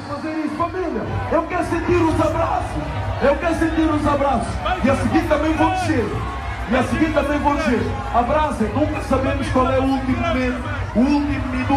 fazer isso, família. Eu quero sentir os abraços. Eu quero sentir os abraços. E a seguir também vou descer. Abracem, nunca sabemos qual é o último momento, o último minuto.